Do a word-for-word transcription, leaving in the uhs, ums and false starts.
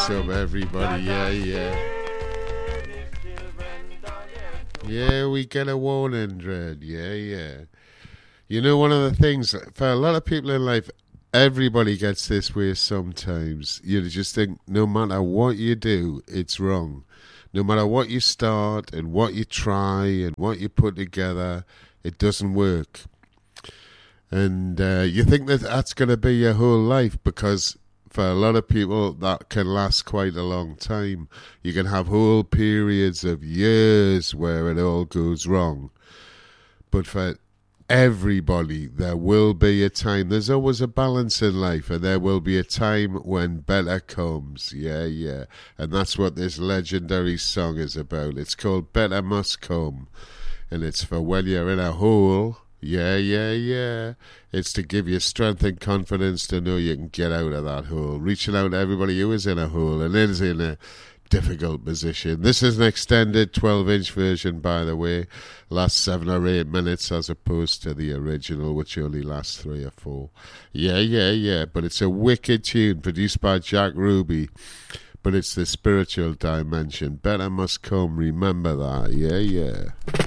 What's up, everybody? Yeah, yeah. Yeah, we get a warning, Dread. Yeah, yeah. You know, one of the things, for a lot of people in life, everybody gets this way sometimes. You just think no matter what you do, it's wrong. No matter what you start and what you try and what you put together, it doesn't work. And uh, you think that that's going to be your whole life, because for a lot of people that can last quite a long time. You can have whole periods of years where it all goes wrong. But for everybody, there will be a time. There's always a balance in life, and there will be a time when better comes. Yeah, yeah. And that's what this legendary song is about. It's called Better Must Come. And it's for when you're in a hole. Yeah, yeah, yeah. It's to give you strength and confidence to know you can get out of that hole. Reaching out to everybody who is in a hole and is in a difficult position. This is an extended twelve-inch version, by the way. Lasts seven or eight minutes as opposed to the original, which only lasts three or four. Yeah, yeah, yeah. But it's a wicked tune produced by Jack Ruby. But it's the spiritual dimension. Better Must Come. Remember that. Yeah, yeah.